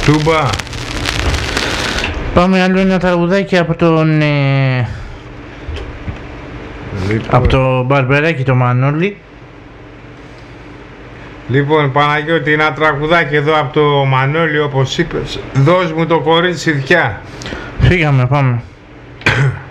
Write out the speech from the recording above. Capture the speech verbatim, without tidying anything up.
Τούμπα. Πάμε άλλο ένα τραγουδάκι από τον... Ε, λοιπόν. από το Μπαρμπεράκι το Μανώλη. Λοιπόν, Παναγιώτη, ένα τραγουδάκι εδώ από το Μανώλη, όπως είπες. Δώσ' μου το κορίτσι διά. Φύγαμε, πάμε.